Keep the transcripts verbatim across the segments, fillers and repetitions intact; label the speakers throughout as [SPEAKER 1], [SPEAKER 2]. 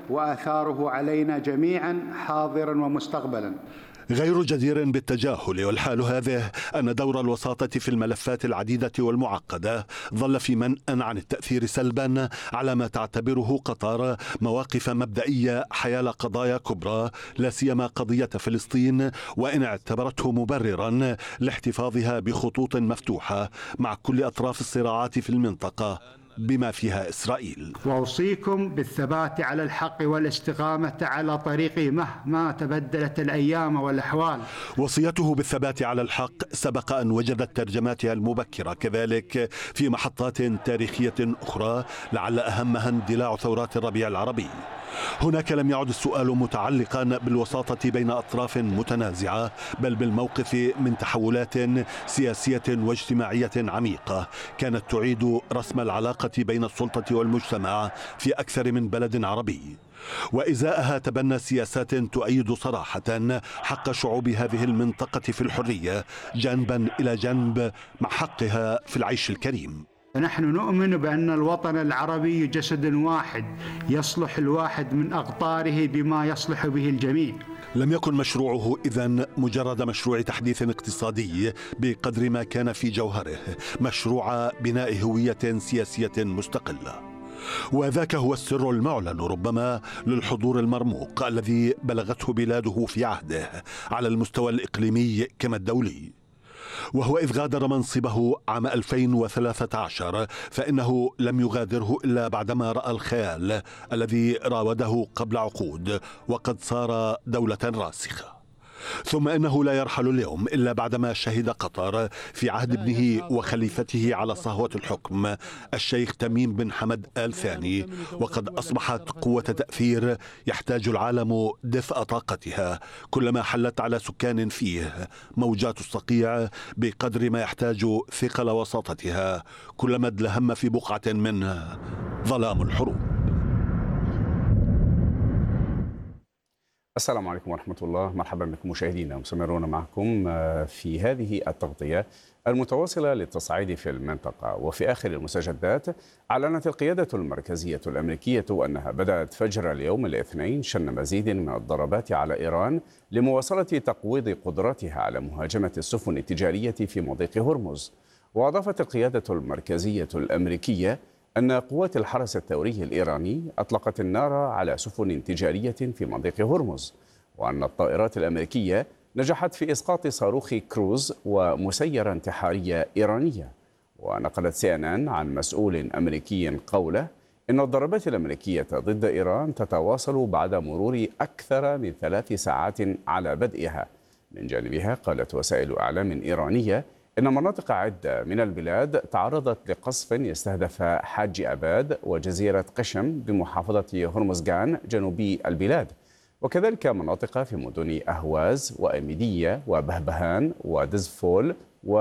[SPEAKER 1] وآثاره علينا جميعا حاضرا ومستقبلا.
[SPEAKER 2] غير جدير بالتجاهل والحال هذه أن دور الوساطة في الملفات العديدة والمعقدة ظل في منأ عن التأثير سلبا على ما تعتبره قطر مواقف مبدئية حيال قضايا كبرى، لا سيما قضية فلسطين، وإن اعتبرته مبررا لاحتفاظها بخطوط مفتوحة مع كل أطراف الصراعات في المنطقة بما فيها إسرائيل.
[SPEAKER 1] وأوصيكم بالثبات على الحق والاستقامة على طريقه مهما تبدلت الأيام والأحوال.
[SPEAKER 2] وصيته بالثبات على الحق سبق أن وجدت ترجماتها المبكرة كذلك في محطات تاريخية أخرى، لعل أهمها اندلاع ثورات الربيع العربي. هناك لم يعد السؤال متعلقا بالوساطة بين أطراف متنازعة، بل بالموقف من تحولات سياسية واجتماعية عميقة كانت تعيد رسم العلاقة بين السلطة والمجتمع في أكثر من بلد عربي، وإزاءها تبنى سياسات تؤيد صراحة حق شعوب هذه المنطقة في الحرية جانبا إلى جانب مع حقها في العيش الكريم.
[SPEAKER 1] فنحن نؤمن بأن الوطن العربي جسد واحد، يصلح الواحد من أقطاره بما يصلح به الجميع.
[SPEAKER 2] لم يكن مشروعه إذن مجرد مشروع تحديث اقتصادي بقدر ما كان في جوهره مشروع بناء هوية سياسية مستقلة، وذاك هو السر المعلن ربما للحضور المرموق الذي بلغته بلاده في عهده على المستوى الإقليمي كما الدولي. وهو إذ غادر منصبه عام ألفين وثلاثة عشر فإنه لم يغادره إلا بعدما رأى الخيال الذي راوده قبل عقود وقد صار دولة راسخة. ثم إنه لا يرحل اليوم إلا بعدما شهد قطر في عهد ابنه وخليفته على صهوة الحكم الشيخ تميم بن حمد آل ثاني، وقد أصبحت قوة تأثير يحتاج العالم دفء طاقتها كلما حلت على سكان فيه موجات الصقيع، بقدر ما يحتاج ثقل وساطتها كلما ادلهم في بقعة منه ظلام الحروب.
[SPEAKER 3] السلام عليكم ورحمة الله، مرحبا بكم مشاهدينا، مستمرون معكم في هذه التغطية المتواصلة للتصعيد في المنطقة. وفي آخر المستجدات أعلنت القيادة المركزية الأمريكية أنها بدأت فجر اليوم الاثنين شن مزيد من الضربات على إيران لمواصلة تقويض قدرتها على مهاجمة السفن التجارية في مضيق هرمز. وأضافت القيادة المركزية الأمريكية أن قوات الحرس الثوري الإيراني أطلقت النار على سفن تجارية في مضيق هرمز، وأن الطائرات الأمريكية نجحت في إسقاط صاروخ كروز ومسيرة انتحارية إيرانية. ونقلت سي إن إن عن مسؤول أمريكي قوله إن الضربات الأمريكية ضد إيران تتواصل بعد مرور أكثر من ثلاث ساعات على بدئها. من جانبها قالت وسائل إعلام إيرانية إن مناطق عدة من البلاد تعرضت لقصف يستهدف حاج أباد وجزيرة قشم بمحافظة هرمزغان جنوبي البلاد، وكذلك مناطق في مدن أهواز وأميدية وبهبهان ودزفول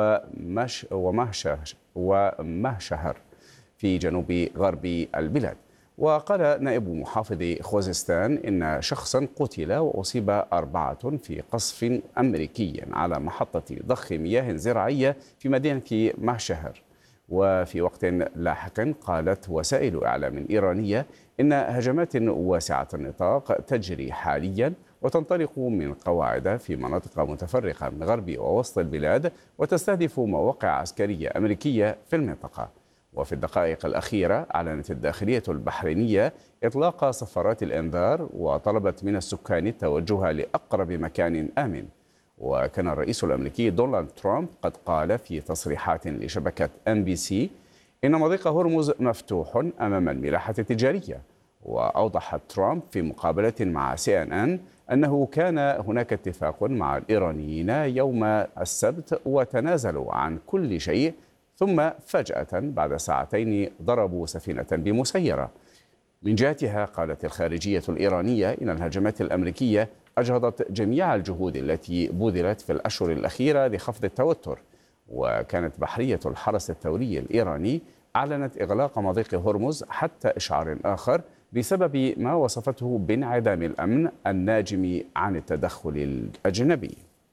[SPEAKER 3] ومش ومهشه ومهشهر في جنوب غرب البلاد. وقال نائب محافظ خوزستان إن شخصا قتل وأصيب أربعة في قصف أمريكي على محطة ضخ مياه زراعية في مدينة مهشهر. وفي وقت لاحق قالت وسائل إعلام إيرانية إن هجمات واسعة النطاق تجري حاليا وتنطلق من قواعد في مناطق متفرقة من غرب ووسط البلاد وتستهدف مواقع عسكرية أمريكية في المنطقة. وفي الدقائق الأخيرة أعلنت الداخلية البحرينية إطلاق صفارات الإنذار وطلبت من السكان التوجه لأقرب مكان آمن. وكان الرئيس الأمريكي دونالد ترامب قد قال في تصريحات لشبكة إم بي سي إن مضيق هرمز مفتوح أمام الملاحة التجارية. وأوضح ترامب في مقابلة مع سي إن إن أنه كان هناك اتفاق مع الإيرانيين يوم السبت وتنازلوا عن كل شيء، ثم فجأة بعد ساعتين ضربوا سفينة بمسيرة. من جهتها قالت الخارجية الإيرانية إن الهجمات الأمريكية أجهضت جميع الجهود التي بذلت في الأشهر الأخيرة لخفض التوتر. وكانت بحرية الحرس الثوري الإيراني أعلنت إغلاق مضيق هرمز حتى إشعار آخر بسبب ما وصفته بانعدام الأمن الناجم عن التدخل الأجنبي.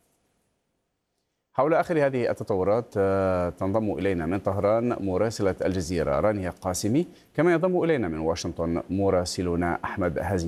[SPEAKER 3] حول آخر هذه التطورات تنضم إلينا من طهران مراسلة الجزيرة رانيا قاسمي، كما ينضم إلينا من واشنطن مراسلنا أحمد هزيم.